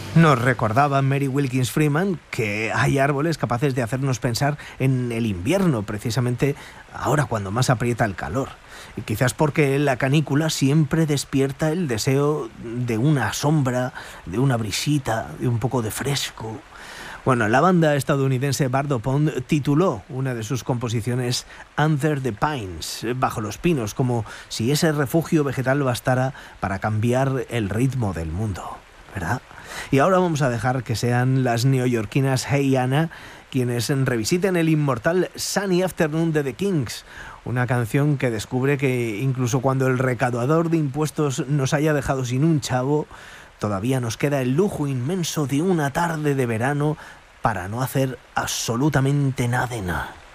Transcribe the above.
Nos recordaba Mary Wilkins Freeman que hay árboles capaces de hacernos pensar en el invierno, precisamente ahora cuando más aprieta el calor. Y quizás porque la canícula siempre despierta el deseo de una sombra, de una brisita, de un poco de fresco. Bueno, la banda estadounidense Bardo Pond tituló una de sus composiciones Under the Pines, bajo los pinos, como si ese refugio vegetal bastara para cambiar el ritmo del mundo, ¿verdad? Y ahora vamos a dejar que sean las neoyorquinas Hey Anna quienes revisiten el inmortal Sunny Afternoon de The Kings, una canción que descubre que incluso cuando el recaudador de impuestos nos haya dejado sin un chavo, todavía nos queda el lujo inmenso de una tarde de verano para no hacer absolutamente nada de nada.